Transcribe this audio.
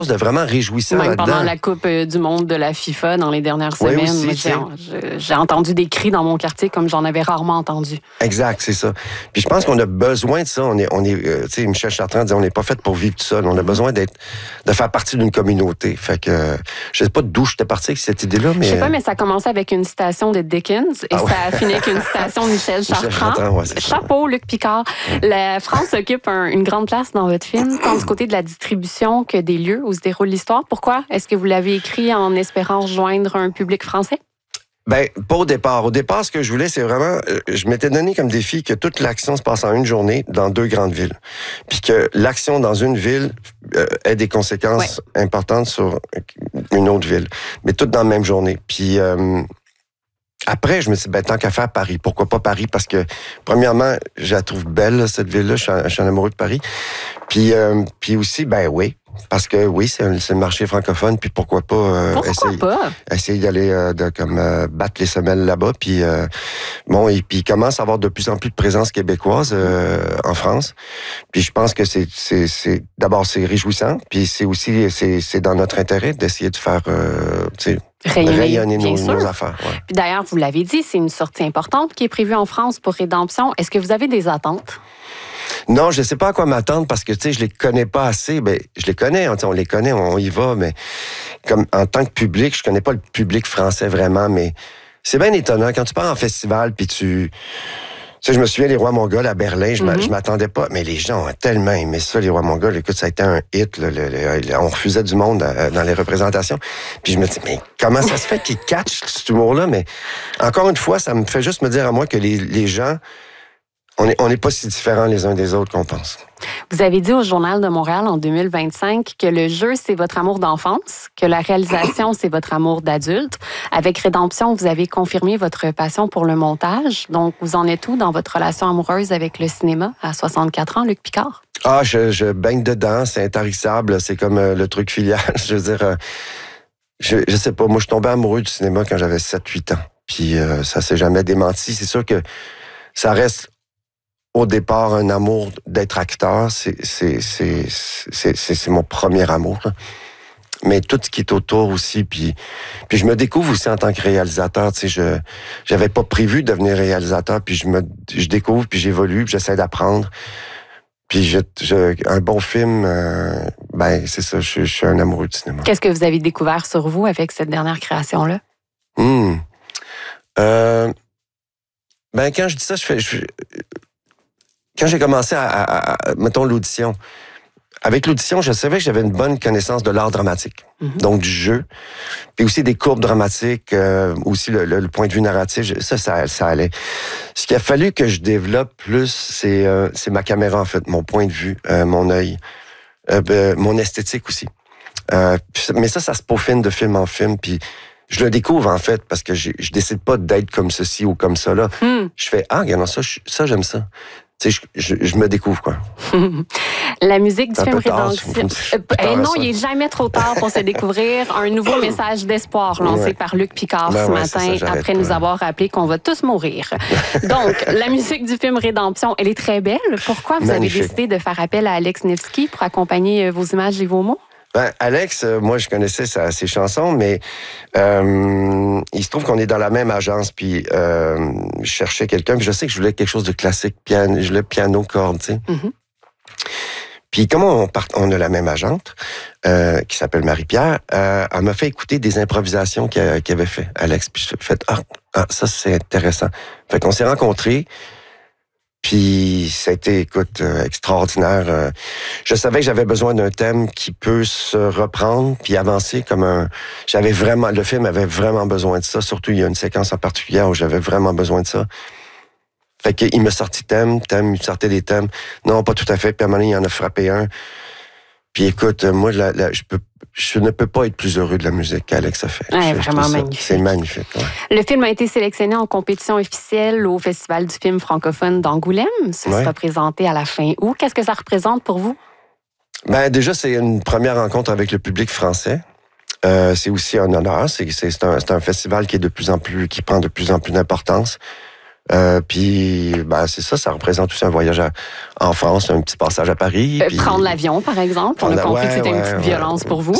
de vraiment réjouissant même là-dedans. pendant la Coupe du monde de la FIFA dans les dernières semaines. Aussi, j'ai entendu des cris dans mon quartier comme j'en avais rarement entendu. Exact, c'est ça. Puis je pense qu'on a besoin de ça. On est tu sais, Michel Chartrand disait, on n'est pas fait pour vivre tout seul. On a besoin de faire partie d'une communauté. Fait que je sais pas d'où j'étais parti avec cette idée-là, mais... Je sais pas, mais ça commençait avec une citation de Dickens et ça a fini avec une citation de Michel Chartrand. Ouais, Chapeau, Luc Picard. La France occupe une grande place dans votre film, tant du côté de la distribution que des lieux où se déroule l'histoire. Pourquoi? Est-ce que vous l'avez écrit en espérant rejoindre un public français? Ben, pas au départ. Au départ, ce que je voulais, c'est vraiment... je m'étais donné comme défi que toute l'action se passe en une journée dans 2 grandes villes. Puis que l'action dans une ville ait des conséquences importantes sur une autre ville. Mais toutes dans la même journée. Puis... après, je me suis dit, ben, tant qu'à faire Paris. Pourquoi pas Paris? Parce que, premièrement, je la trouve belle, là, cette ville-là. Je suis un amoureux de Paris. Puis aussi, ben oui. Parce que oui, c'est le marché francophone. Puis pourquoi pas, essayer d'aller battre les semelles là-bas. Puis bon, et puis il commence à avoir de plus en plus de présence québécoise en France. Puis je pense que d'abord c'est réjouissant. Puis c'est aussi c'est dans notre intérêt d'essayer de faire rayonner nos affaires. Ouais. Puis d'ailleurs, vous l'avez dit, c'est une sortie importante qui est prévue en France pour Rédemption. Est-ce que vous avez des attentes? Non, je sais pas à quoi m'attendre parce que, tu sais, je les connais pas assez. Ben, je les connais, on les connaît, on y va, mais comme en tant que public, je connais pas le public français vraiment, mais c'est bien étonnant. Quand tu pars en festival, puis tu sais, je me souviens, les Rois Mongols à Berlin, je m'attendais pas, mais les gens ont tellement aimé ça, les Rois Mongols. Écoute, ça a été un hit, on refusait du monde dans les représentations. Puis je me dis, mais comment ça se fait qu'ils catchent cet humour-là? Mais encore une fois, ça me fait juste me dire à moi que les gens... On n'est pas si différents les uns des autres qu'on pense. Vous avez dit au Journal de Montréal en 2025 que le jeu, c'est votre amour d'enfance, que la réalisation, c'est votre amour d'adulte. Avec Rédemption, vous avez confirmé votre passion pour le montage. Donc, vous en êtes où dans votre relation amoureuse avec le cinéma à 64 ans, Luc Picard? Ah, je baigne dedans, c'est intarissable, c'est comme le truc filial. Je veux dire, je sais pas, moi, je suis tombé amoureux du cinéma quand j'avais 7-8 ans. Puis ça s'est jamais démenti. C'est sûr que ça reste... Au départ, un amour d'être acteur, c'est mon premier amour. Là. Mais tout ce qui est autour aussi, puis je me découvre aussi en tant que réalisateur. Tu sais, j'avais pas prévu de devenir réalisateur, puis je découvre, puis j'évolue, puis j'essaie d'apprendre. Puis un bon film, ben c'est ça, je suis un amoureux du cinéma. Qu'est-ce que vous avez découvert sur vous avec cette dernière création-là? Ben quand je dis ça, quand j'ai commencé mettons, l'audition, avec l'audition, je savais que j'avais une bonne connaissance de l'art dramatique, donc du jeu, puis aussi des courbes dramatiques, aussi le point de vue narratif, ça allait. Ce qu'il a fallu que je développe plus, c'est ma caméra, en fait, mon point de vue, mon œil, mon esthétique aussi. Mais ça se peaufine de film en film, puis je le découvre, en fait, parce que je décide pas d'être comme ceci ou comme ça, là. Je fais, regarde, ça, j'aime ça. Tu sais, je me découvre, quoi. La musique du film Rédemption. Non, il n'est jamais trop tard pour se découvrir. Un nouveau message d'espoir lancé par Luc Picard ce matin, après nous avoir rappelé qu'on va tous mourir. Donc, la musique du film Rédemption, elle est très belle. Pourquoi vous avez décidé de faire appel à Alex Nevsky pour accompagner vos images et vos mots? Ben, Alex, moi, je connaissais ses chansons, mais il se trouve qu'on est dans la même agence, puis je cherchais quelqu'un, puis je sais que je voulais quelque chose de classique, je voulais piano, corde, tu sais. Puis comme on a la même agente, qui s'appelle Marie-Pierre, elle m'a fait écouter des improvisations qu'il avait fait, Alex, puis je fait, ça, c'est intéressant. Fait qu'on s'est rencontrés, puis ça a été, écoute, extraordinaire. Je savais que j'avais besoin d'un thème qui peut se reprendre puis avancer comme le film avait vraiment besoin de ça. Surtout, il y a une séquence en particulier où j'avais vraiment besoin de ça. Fait qu'il me sortit thème, il sortait des thèmes. Non, pas tout à fait. Puis à un moment donné, il en a frappé un. Puis écoute, moi, je ne peux pas être plus heureux de la musique qu'Alex a fait. Ouais, vraiment magnifique. C'est magnifique. Ouais. Le film a été sélectionné en compétition officielle au Festival du film francophone d'Angoulême. Ça sera présenté à la fin août. Qu'est-ce que ça représente pour vous? Ben déjà, c'est une première rencontre avec le public français. C'est aussi un honneur. C'est un festival qui prend de plus en plus d'importance. Puis, c'est ça représente aussi un voyage en France, un petit passage à Paris. Prendre l'avion, par exemple. On a compris que c'était une petite violence pour vous.